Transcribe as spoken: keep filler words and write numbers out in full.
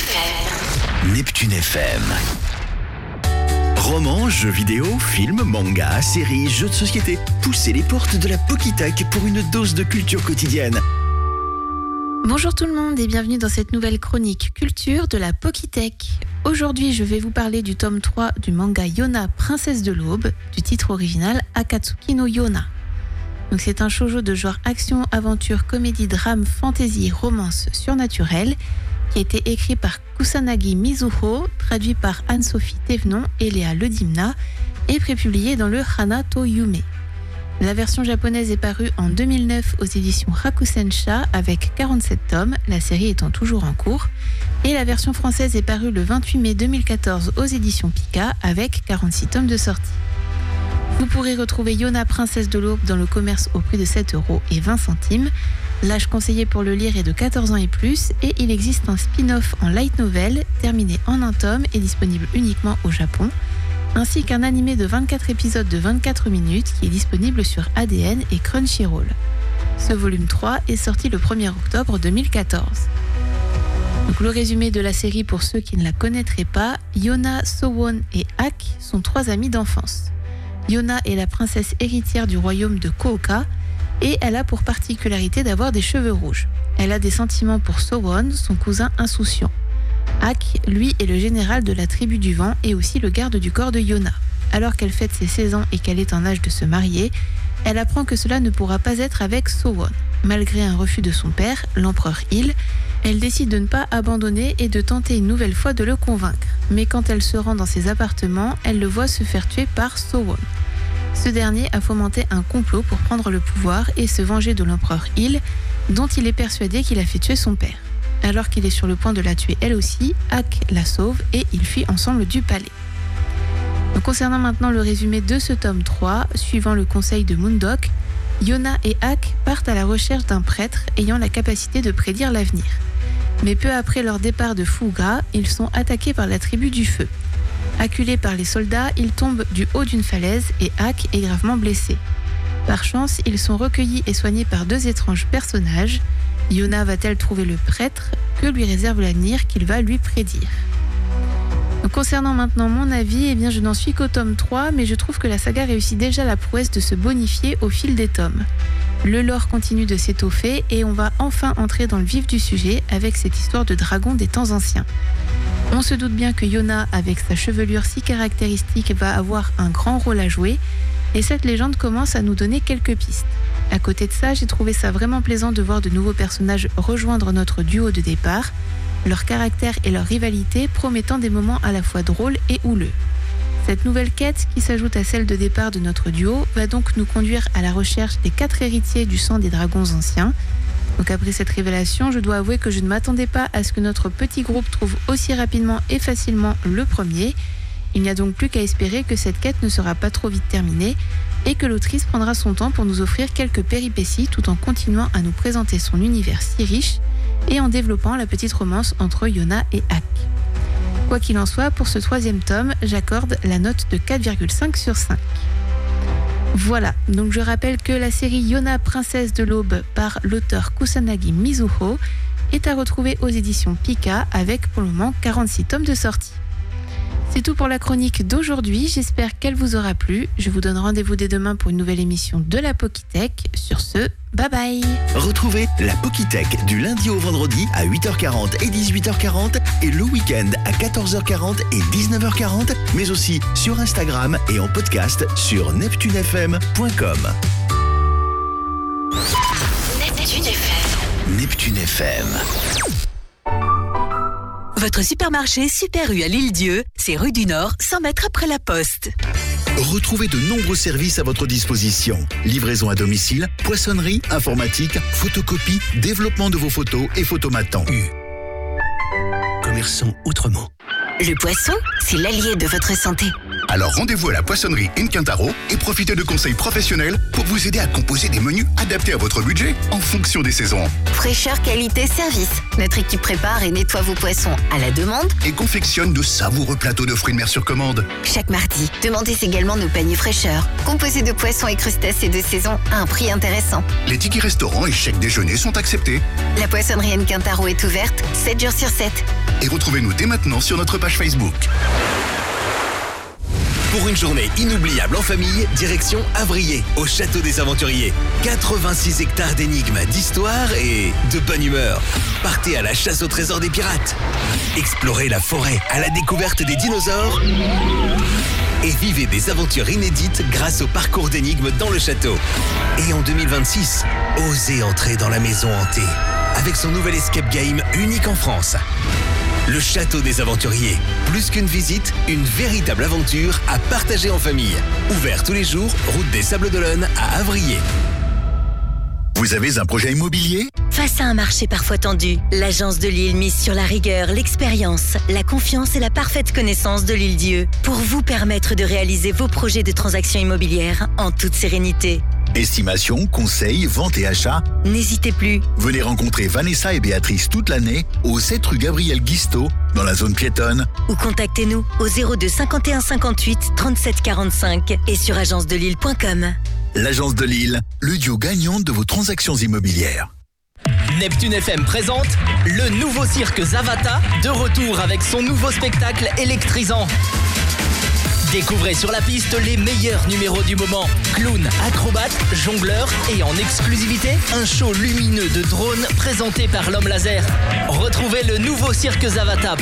F M. Neptune F M. Romans, jeux vidéo, films, mangas, séries, jeux de société. Poussez les portes de la Pokitech pour une dose de culture quotidienne. Bonjour tout le monde et bienvenue dans cette nouvelle chronique culture de la Pokitech. Aujourd'hui, je vais vous parler du tome trois du manga Yona, Princesse de l'Aube, du titre original Akatsuki no Yona. Donc c'est un shoujo de genre action, aventure, comédie, drame, fantasy, romance surnaturelle qui a été écrit par Kusanagi Mizuho, traduit par Anne-Sophie Thévenon et Léa Ledimna et prépublié dans le Hana to Yume. La version japonaise est parue en deux mille neuf aux éditions Hakusensha avec quarante-sept tomes, la série étant toujours en cours, et la version française est parue le vingt-huit mai deux mille quatorze aux éditions Pika avec quarante-six tomes de sortie. Vous pourrez retrouver Yona, Princesse de l'Aube dans le commerce au prix de sept euros et vingt centimes. L'âge conseillé pour le lire est de quatorze ans et plus et il existe un spin-off en light novel terminé en un tome et disponible uniquement au Japon, ainsi qu'un animé de vingt-quatre épisodes de vingt-quatre minutes qui est disponible sur A D N et Crunchyroll. Ce volume trois est sorti le premier octobre deux mille quatorze. Donc le résumé de la série pour ceux qui ne la connaîtraient pas, Yona, Sowon et Ak sont trois amis d'enfance. Yona est la princesse héritière du royaume de Kooka et elle a pour particularité d'avoir des cheveux rouges. Elle a des sentiments pour Sowon, son cousin insouciant. Ak, lui, est le général de la tribu du vent et aussi le garde du corps de Yona. Alors qu'elle fête ses seize ans et qu'elle est en âge de se marier, elle apprend que cela ne pourra pas être avec Sowon. Malgré un refus de son père, l'empereur Il, elle décide de ne pas abandonner et de tenter une nouvelle fois de le convaincre. Mais quand elle se rend dans ses appartements, elle le voit se faire tuer par Sowon. Ce dernier a fomenté un complot pour prendre le pouvoir et se venger de l'empereur Il, dont il est persuadé qu'il a fait tuer son père. Alors qu'il est sur le point de la tuer elle aussi, Ak la sauve et ils fuient ensemble du palais. Donc, concernant maintenant le résumé de ce tome trois, suivant le conseil de Moondok, Yona et Ak partent à la recherche d'un prêtre ayant la capacité de prédire l'avenir. Mais peu après leur départ de Fuga, ils sont attaqués par la tribu du feu. Acculés par les soldats, ils tombent du haut d'une falaise et Ak est gravement blessé. Par chance, ils sont recueillis et soignés par deux étranges personnages. Yona va-t-elle trouver le prêtre? Que lui réserve l'avenir qu'il va lui prédire? Donc, concernant maintenant mon avis, eh bien, je n'en suis qu'au tome trois, mais je trouve que la saga réussit déjà la prouesse de se bonifier au fil des tomes. Le lore continue de s'étoffer et on va enfin entrer dans le vif du sujet avec cette histoire de dragon des temps anciens. On se doute bien que Yona, avec sa chevelure si caractéristique, va avoir un grand rôle à jouer et cette légende commence à nous donner quelques pistes. À côté de ça, j'ai trouvé ça vraiment plaisant de voir de nouveaux personnages rejoindre notre duo de départ, leur caractère et leur rivalité promettant des moments à la fois drôles et houleux. Cette nouvelle quête, qui s'ajoute à celle de départ de notre duo, va donc nous conduire à la recherche des quatre héritiers du sang des dragons anciens. Donc après cette révélation, je dois avouer que je ne m'attendais pas à ce que notre petit groupe trouve aussi rapidement et facilement le premier. Il n'y a donc plus qu'à espérer que cette quête ne sera pas trop vite terminée et que l'autrice prendra son temps pour nous offrir quelques péripéties tout en continuant à nous présenter son univers si riche et en développant la petite romance entre Yona et Ak. Quoi qu'il en soit, pour ce troisième tome, j'accorde la note de quatre virgule cinq sur cinq. Voilà, donc je rappelle que la série Yona, Princesse de l'Aube par l'auteur Kusanagi Mizuho est à retrouver aux éditions Pika avec pour le moment quarante-six tomes de sortie. C'est tout pour la chronique d'aujourd'hui, j'espère qu'elle vous aura plu. Je vous donne rendez-vous dès demain pour une nouvelle émission de la Pokitech. Sur ce, bye bye. Retrouvez la Pokitech du lundi au vendredi à huit heures quarante et dix-huit heures quarante et le week-end à quatorze heures quarante et dix-neuf heures quarante, mais aussi sur Instagram et en podcast sur neptune f m point com. Neptune F M. Neptune F M. Votre supermarché Super U à l'Île-Dieu, c'est rue du Nord, cent mètres après la Poste. Retrouvez de nombreux services à votre disposition. Livraison à domicile, poissonnerie, informatique, photocopie, développement de vos photos et photomatants. U. Commerçant autrement. Le poisson, c'est l'allié de votre santé. Alors rendez-vous à la poissonnerie Inquintaro et profitez de conseils professionnels pour vous aider à composer des menus adaptés à votre budget en fonction des saisons. Fraîcheur, qualité, service. Notre équipe prépare et nettoie vos poissons à la demande Et confectionne de savoureux plateaux de fruits de mer sur commande. chaque mardi. Demandez également nos paniers fraîcheur, composés de poissons et crustacés de saison à un prix intéressant. Les tickets restaurants et chèques déjeuner sont acceptés. La poissonnerie Quintaro est ouverte sept jours sur sept. Et retrouvez-nous dès maintenant sur notre page Facebook. Pour une journée inoubliable en famille, direction Avrier, au Château des Aventuriers. quatre-vingt-six hectares d'énigmes, d'histoire et de bonne humeur. Partez à la chasse au trésor des pirates. Explorez la forêt à la découverte des dinosaures. Et vivez des aventures inédites grâce au parcours d'énigmes dans le château. Et en deux mille vingt-six, osez entrer dans la maison hantée avec son nouvel escape game unique en France. Le Château des Aventuriers. Plus qu'une visite, une véritable aventure à partager en famille. Ouvert tous les jours, route des Sables d'Olonne à Avrier. Vous avez un projet immobilier ? Face à un marché parfois tendu, l'Agence de Lille mise sur la rigueur, l'expérience, la confiance et la parfaite connaissance de l'Île-Dieu pour vous permettre de réaliser vos projets de transactions immobilières en toute sérénité. Estimation, conseil, vente et achat. N'hésitez plus. Venez rencontrer Vanessa et Béatrice toute l'année au sept rue Gabriel Guisteau dans la zone piétonne. Ou contactez-nous au zéro deux cinquante et un cinquante-huit trente-sept quarante-cinq et sur agence de lille point com. L'Agence de Lille, le duo gagnant de vos transactions immobilières. Neptune F M présente le nouveau cirque Zavata, de retour avec son nouveau spectacle électrisant. Découvrez sur la piste les meilleurs numéros du moment. Clown, acrobates, jongleurs et en exclusivité, un show lumineux de drones présenté par l'homme laser. Retrouvez le nouveau cirque Zavata